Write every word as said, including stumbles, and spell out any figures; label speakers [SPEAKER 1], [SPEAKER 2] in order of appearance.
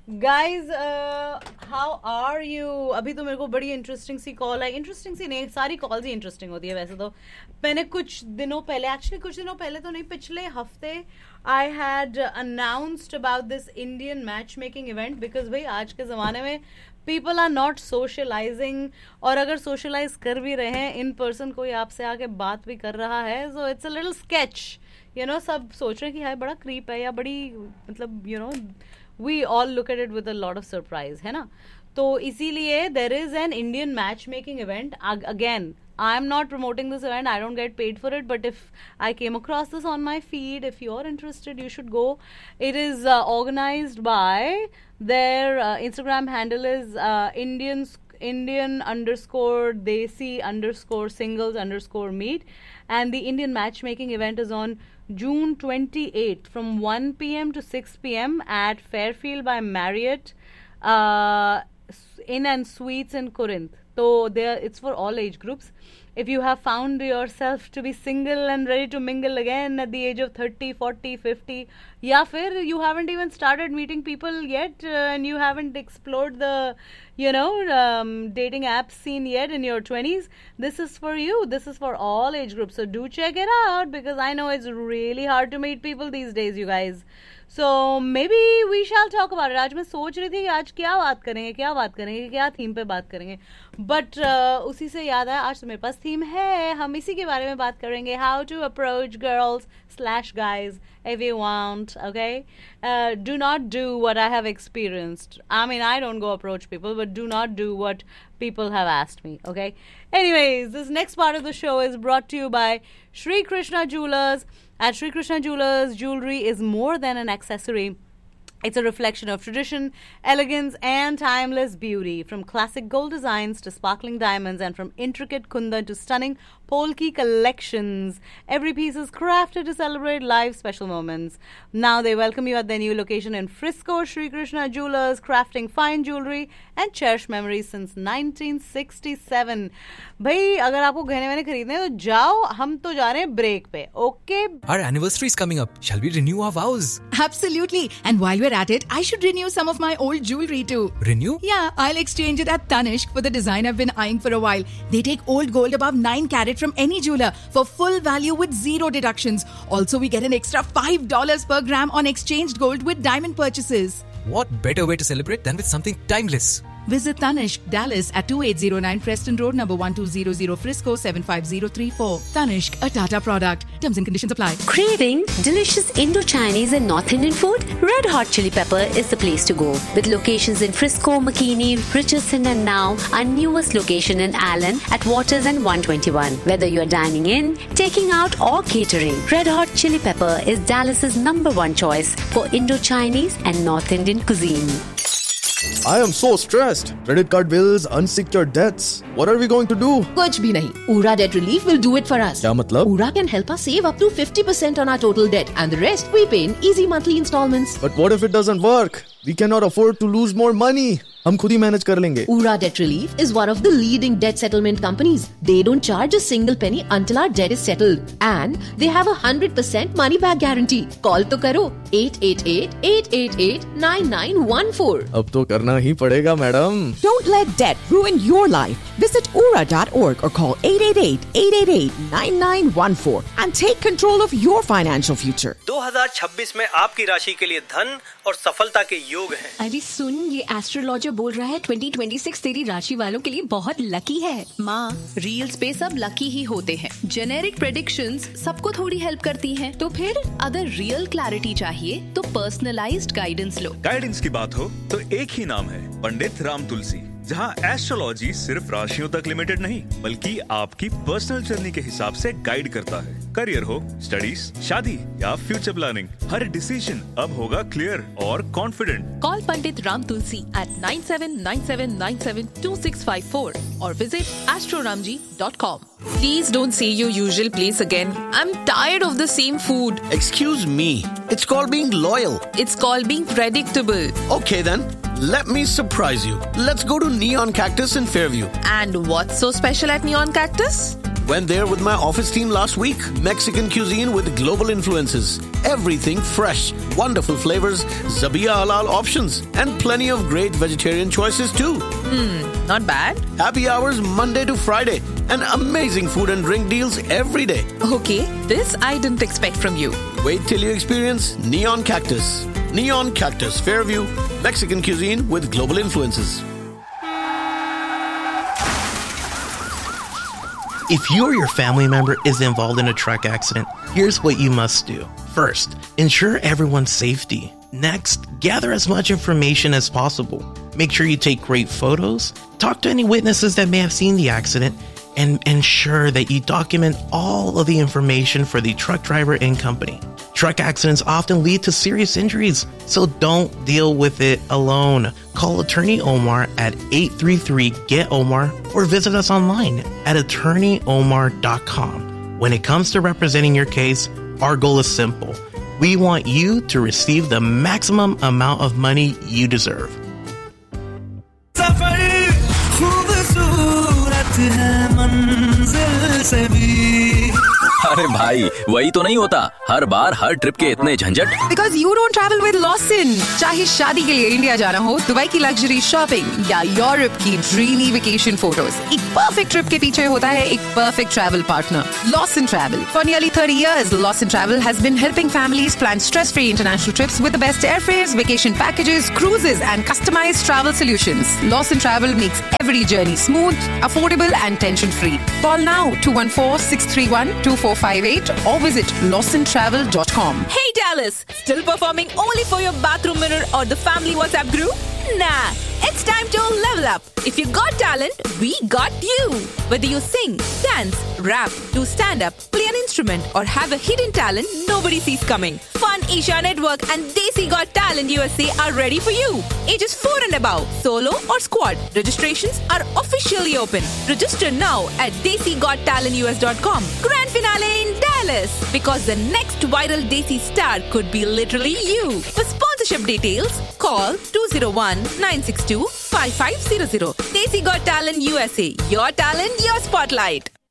[SPEAKER 1] Guys, uh, how are you? अभी तो मेरे को बड़ी इंटरेस्टिंग सी कॉल है. इंटरेस्टिंग सी नहीं, सारी कॉल्स ही इंटरेस्टिंग होती है वैसे तो. मैंने कुछ दिनों पहले, एक्चुअली कुछ दिनों पहले तो नहीं, पिछले हफ्ते I had announced about this Indian match making event, because भाई आज के ज़माने में पीपल आर नॉट सोशलाइजिंग, और अगर सोशलाइज कर भी रहे हैं इन पर्सन, कोई आपसे आके बात भी कर रहा है, so it's a little sketch, you know. सब सोच रहे हैं कि हाय बड़ा क्रीप है या बड़ी, मतलब you know, we all look at it with a lot of surprise, है ना. तो इसीलिए there is an Indian matchmaking event. Again, I'm not promoting this event. I don't get paid for it. But if I came across this on my feed, if you're interested, you should go. It is uh, organized by their uh, Instagram handle is uh, Indian Indian underscore Desi underscore singles underscore meet, and the Indian matchmaking event is on June twenty-eighth from one p.m. to six p.m. at Fairfield by Marriott uh, Inn and Suites in Corinth. So there, it's for all age groups. If you have found yourself to be single and ready to mingle again at the age of thirty, forty, fifty, या फिर you haven't even started meeting people yet uh, and you haven't explored the, you know, um, dating app scene yet in your twenties, this is for you. This is for all age groups. So do check it out, because I know it's really hard to meet people these days, you guys. So maybe we shall talk about it. आज मैं सोच रही थी कि आज क्या बात करेंगे, क्या बात करेंगे, क्या थीम पे बात करेंगे, बट uh, उसी से याद आया आज तो मेरे पास थीम है. हम इसी के बारे में बात करेंगे. How to approach girls slash guys if you want, okay? Uh, do not do what I have experienced. I mean, I don't go approach people, but do not do what people have asked me, okay? Anyways, this next part of the show is brought to you by Shri Krishna Jewelers. At Shri Krishna Jewelers, jewelry is more than an accessory. It's a reflection of tradition, elegance, and timeless beauty. From classic gold designs to sparkling diamonds, and from intricate kundan to stunning polki collections, every piece is crafted to celebrate life's special moments. Now they welcome you at their new location in Frisco. Shri Krishna Jewelers, crafting fine jewelry and cherished memories since nineteen sixty-seven. भाई अगर आपको गहने वहने खरीदने हैं तो जाओ, हम तो जा रहे हैं ब्रेक पे. Okay.
[SPEAKER 2] Our anniversary is coming up. Shall we renew our vows?
[SPEAKER 3] Absolutely. And while we're at it, I should renew some of my old jewelry too.
[SPEAKER 2] Renew?
[SPEAKER 3] Yeah, I'll exchange it at Tanishq for the design I've been eyeing for a while. They take old gold above nine carat from any jeweler for full value with zero deductions. Also, we get an extra five dollars per gram on exchanged gold with diamond purchases.
[SPEAKER 2] What better way to celebrate than with something timeless?
[SPEAKER 3] Visit Tanishq, Dallas at twenty-eight oh nine Preston Road, number one two zero zero, Frisco seven five zero three four. Tanishq, a Tata product. Terms and conditions apply.
[SPEAKER 4] Craving delicious Indo-Chinese and North Indian food? Red Hot Chili Pepper is the place to go. With locations in Frisco, McKinney, Richardson, and now our newest location in Allen at Waters and one twenty-one. Whether you're dining in, taking out, or catering, Red Hot Chili Pepper is Dallas's number one choice for Indo-Chinese and North Indian cuisine.
[SPEAKER 5] I am so stressed. Credit card bills, unsecured debts. What are we going to do?
[SPEAKER 6] कुछ भी नहीं. Ura Debt Relief will do it for us.
[SPEAKER 5] क्या मतलब?
[SPEAKER 6] Ura can help us save up to fifty percent on our total debt, and the rest we pay in easy monthly installments.
[SPEAKER 5] But what if it doesn't work? We cannot afford to lose more money. हम खुद ही manage कर लेंगे.
[SPEAKER 6] Ura Debt Relief is one of the leading debt settlement companies. They don't charge a single penny until our debt is settled, and they have a one hundred percent money back guarantee. Call तो करो eight eight eight, eight eight eight, nine nine one four.
[SPEAKER 5] अब तो करना ही पड़ेगा madam.
[SPEAKER 7] Don't let debt ruin your life. Visit ura dot org or call eight eight eight, eight eight eight, nine nine one four and take control of your financial future.
[SPEAKER 8] दो हज़ार छब्बीस में आपकी राशि के लिए धन और सफलता के योग हैं.
[SPEAKER 9] अरे सुन, ये एस्ट्रोलॉजर बोल रहा है ट्वेंटी ट्वेंटी सिक्स तेरी राशि वालों के लिए बहुत लकी है.
[SPEAKER 10] माँ, रील्स पे सब लकी ही होते हैं. जेनेरिक प्रेडिक्शंस सबको थोड़ी हेल्प करती हैं. तो फिर अगर रियल क्लैरिटी चाहिए तो पर्सनलाइज्ड गाइडेंस लो.
[SPEAKER 11] गाइडेंस की बात हो तो एक ही नाम है, पंडित राम तुलसी, जहां एस्ट्रोलॉजी सिर्फ राशियों तक लिमिटेड नहीं बल्कि आपकी पर्सनल जर्नी के हिसाब से गाइड करता है. करियर हो, स्टडीज, शादी या फ्यूचर प्लानिंग, हर डिसीजन अब होगा क्लियर और confident.
[SPEAKER 10] Call Pandit Ram Tulsi eight nine seven nine seven nine seven to six five four और visit astroramji dot com.
[SPEAKER 12] Please don't say your usual place again. I'm tired of the same food.
[SPEAKER 13] Excuse me. It's called being loyal.
[SPEAKER 12] It's called being predictable.
[SPEAKER 13] Okay then. Let me surprise you. Let's go to Neon Cactus in Fairview.
[SPEAKER 12] And what's so special at Neon Cactus?
[SPEAKER 13] Went there with my office team last week. Mexican cuisine with global influences. Everything fresh, wonderful flavors, Zabiya halal options, and plenty of great vegetarian choices too.
[SPEAKER 12] Hmm, not bad.
[SPEAKER 13] Happy hours Monday to Friday, and amazing food and drink deals every day.
[SPEAKER 12] Okay, this I didn't expect from you.
[SPEAKER 13] Wait till you experience Neon Cactus. Neon Cactus, Fairview, Mexican cuisine with global influences.
[SPEAKER 14] If you or your family member is involved in a truck accident, here's what you must do. First, ensure everyone's safety. Next, gather as much information as possible. Make sure you take great photos, talk to any witnesses that may have seen the accident, and ensure that you document all of the information for the truck driver and company. Truck accidents often lead to serious injuries, so don't deal with it alone. Call Attorney Omar at eight three three, G E T Omar or visit us online at attorney omar dot com. When it comes to representing your case, our goal is simple. We want you to receive the maximum amount of money you deserve.
[SPEAKER 15] अरे भाई वही तो नहीं होता हर बार हर trip के इतने झंझट
[SPEAKER 3] Because you don't travel with Lawson. चाहे शादी के लिए इंडिया जाना हो, दुबई की लग्जरी शॉपिंग या यूरोप की ड्रीमी वेकेशन फोटोज, एक परफेक्ट ट्रिप के पीछे होता है एक perfect travel partner, Lawson Travel. For nearly thirty years, Lawson Travel has been helping families plan stress-free international trips with the best airfares, vacation packages, cruises, and customized travel solutions. Lawson Travel makes every journey smooth, affordable, and tension-free. Call now two one four, six three one, two four five eight or visit lawson travel dot com.
[SPEAKER 12] Hey Dallas, still performing only for your bathroom mirror or the family WhatsApp group? Nah, it's time to level up. If you got talent, we got you. Whether you sing, dance, rap, do stand-up, play an instrument or have a hidden talent nobody sees coming, Fun Asia Network and Desi Got Talent U S A are ready for you. Ages four and above, solo or squad. Registrations are officially open. Register now at desi got talent u s dot com. Grand finale in Dallas. Because the next viral Desi star could be literally you. For sponsorship details, call two zero one, nine six two, five five zero zero. Desi Got Talent U S A. Your talent, your spotlight.